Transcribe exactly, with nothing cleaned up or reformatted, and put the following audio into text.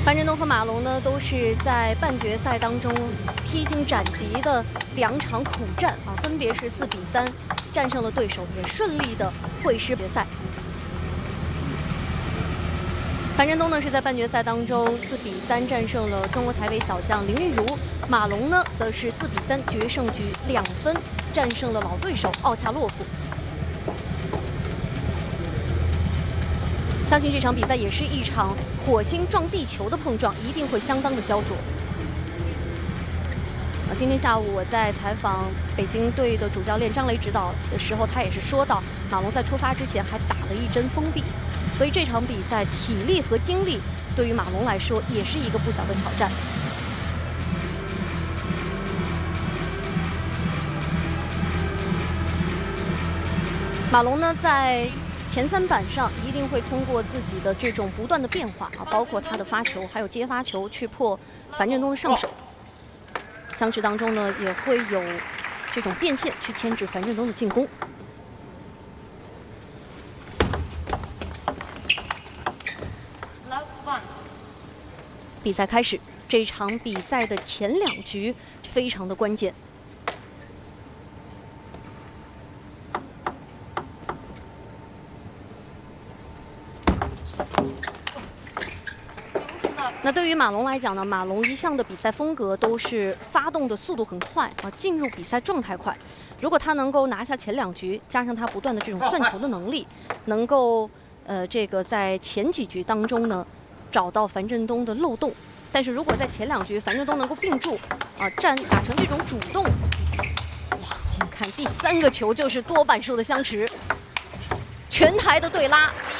樊振东和马龙呢，都是在半决赛当中披荆斩棘的两场苦战啊，分别是四比三战胜了对手，也顺利的会师决赛。樊振东呢是在半决赛当中四比三战胜了中国台北小将林昀儒，马龙呢则是四比三决胜局两分战胜了老对手奥恰洛夫。 相信这场比赛也是一场火星撞地球的碰撞，一定会相当的焦灼。啊，今天下午我在采访北京队的主教练张雷指导的时候，他也是说到，马龙在出发之前还打了一针封闭，所以这场比赛体力和精力对于马龙来说也是一个不小的挑战。马龙呢，在 前三板上一定会通过自己的这种不断的变化啊，包括他的发球还有接发球，去破樊振东的上手。相持当中呢，也会有这种变线去牵制樊振东的进攻。比赛开始，这场比赛的前两局非常的关键。 那对于马龙来讲呢，马龙一向的比赛风格都是发动的速度很快啊，进入比赛状态快。如果他能够拿下前两局，加上他不断的这种算球的能力，能够呃这个在前几局当中呢找到樊振东的漏洞。但是如果在前两局樊振东能够并住啊，战打成这种主动，哇，我们看第三个球就是多板数的相持，全台的对拉。